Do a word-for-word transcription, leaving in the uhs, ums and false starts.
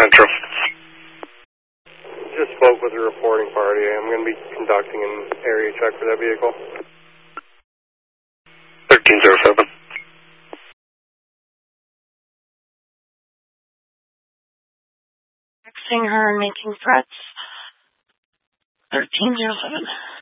Central. Just spoke with the reporting party. I'm going to be conducting an area check for that vehicle. thirteen zero seven. Texting her and making threats. thirteen zero seven.